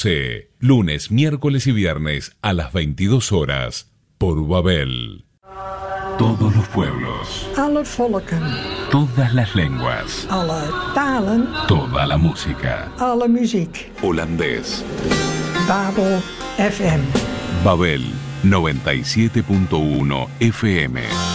12, lunes, miércoles y viernes a las 22 horas por Babel. Todos los pueblos, alle volken, todas las lenguas, alle talen, toda la música, alle muziek. holandés. Babel FM. Babel 97.1 FM.